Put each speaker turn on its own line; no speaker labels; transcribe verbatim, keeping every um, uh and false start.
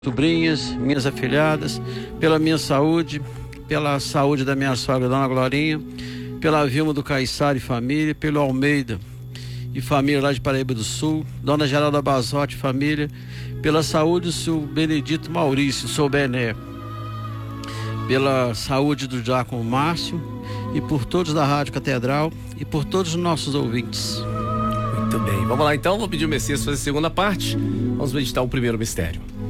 sobrinhas, minhas afilhadas, pela minha saúde, pela saúde da minha sogra, Dona Glorinha, pela Vilma do Caiçara e família, pelo Almeida e família lá de Paraíba do Sul, Dona Geralda Basotti e família, pela saúde do seu Benedito Maurício, seu Bené, pela saúde do Diácono Márcio e por todos da Rádio Catedral e por todos os nossos ouvintes.
Muito bem, vamos lá então, vou pedir o Messias fazer a segunda parte, vamos meditar o primeiro mistério.